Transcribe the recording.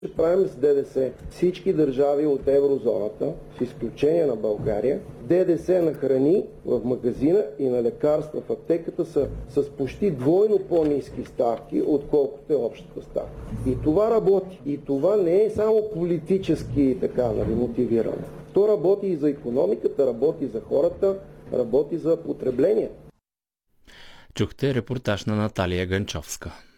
Правим с ДДС. Всички държави от еврозоната, с изключение на България, ДДС на храни в магазина и на лекарства в аптеката са с почти двойно по-ниски ставки, отколкото е общата ставка. И това работи. И това не е само политически мотивирано. То работи и за икономиката, работи за хората, работи за потребление. Чухте репортаж на Наталия Ганчовска.